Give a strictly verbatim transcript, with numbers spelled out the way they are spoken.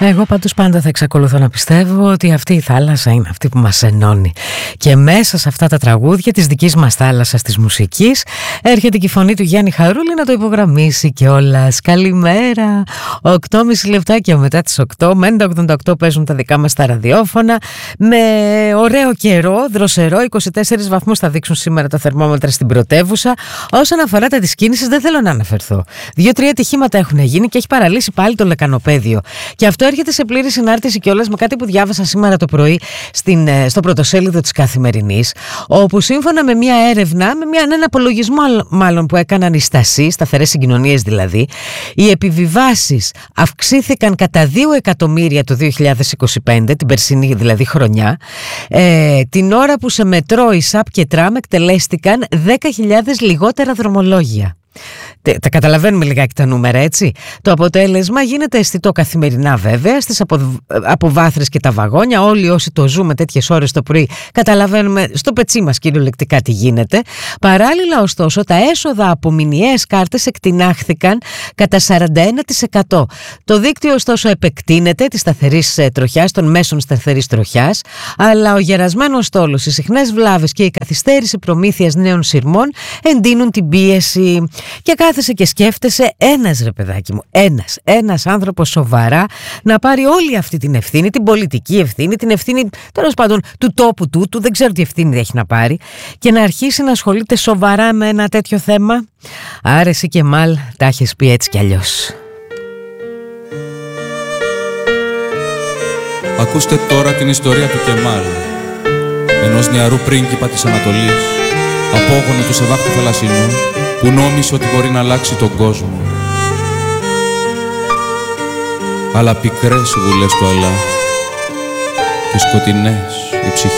Εγώ πάντως πάντα θα εξακολουθώ να πιστεύω ότι αυτή η θάλασσα είναι αυτή που μας ενώνει. Και μέσα σε αυτά τα τραγούδια της δικής μας θάλασσας της μουσικής έρχεται και η φωνή του Γιάννη Χαρούλη να το υπογραμμίσει κιόλας. Καλημέρα! οκτώ και μισό λεπτάκια μετά τις οκτώ, με ενενήντα ογδόντα οκτώ παίζουν τα δικά μας τα ραδιόφωνα. Με ωραίο καιρό, δροσερό, είκοσι τέσσερις βαθμούς θα δείξουν σήμερα τα θερμόμετρα στην πρωτεύουσα. Όσον αφορά τα της κίνησης, δεν θέλω να αναφερθώ. Δύο-τρία ατυχήματα έχουν γίνει και έχει παραλύσει πάλι το λεκανοπέδιο. Και αυτό έρχεται σε πλήρη συνάρτηση κιόλας με κάτι που διάβασα σήμερα το πρωί στην, στο πρωτοσέλιδο της Καθημερινής, όπου σύμφωνα με μια έρευνα, με μια, έναν απολογισμό μάλλον που έκαναν οι Στασί, σταθερές συγκοινωνίες δηλαδή, οι επιβιβάσεις αυξήθηκαν κατά δύο εκατομμύρια το δύο χιλιάδες είκοσι πέντε, την περσινή δηλαδή χρονιά, ε, την ώρα που σε μετρό, ΙΣΑΠ και τραμ εκτελέστηκαν δέκα χιλιάδες λιγότερα δρομολόγια. Τα καταλαβαίνουμε λιγάκι τα νούμερα, έτσι. Το αποτέλεσμα γίνεται αισθητό καθημερινά βέβαια στις απο, αποβάθρες και τα βαγόνια. Όλοι όσοι το ζούμε τέτοιες ώρες το πρωί καταλαβαίνουμε στο πετσί μας κυριολεκτικά τι γίνεται. Παράλληλα ωστόσο τα έσοδα από μηνιαίες κάρτες εκτινάχθηκαν κατά σαράντα ένα τοις εκατό. Το δίκτυο ωστόσο επεκτείνεται της σταθερής τροχιάς, των μέσων σταθερής τροχιάς, αλλά ο γερασμένος στόλος, οι συχνές βλάβες και η καθυστέρηση προμήθειας νέων σειρμών εντείνουν την πίεση. Και κάθεσαι και σκέφτεσαι, ένας ρε παιδάκι μου, ένας, ένας άνθρωπος σοβαρά να πάρει όλη αυτή την ευθύνη, την πολιτική ευθύνη, την ευθύνη τέλος πάντων του τόπου τούτου, δεν ξέρω τι ευθύνη έχει να πάρει, και να αρχίσει να ασχολείται σοβαρά με ένα τέτοιο θέμα. Άρα εσύ Κεμάλ τα έχεις πει έτσι κι αλλιώς. Ακούστε τώρα την ιστορία του Κεμάλ, ενός νεαρού πρίγκιπα της Ανατολής, απόγονο του Σεβάχ του Θαλασσινού, που νόμισε ότι μπορεί να αλλάξει τον κόσμο. Αλλά πικρές οι βουλές του Αλλάχ και σκοτεινές οι ψυχές